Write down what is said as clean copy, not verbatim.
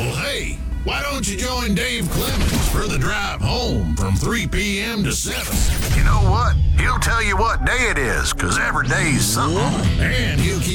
Well, hey, why don't you join Dave Clemens for the drive home from 3 p.m. to 7? You know what? He'll tell you what day it is, 'cause every day's something. And he'll keep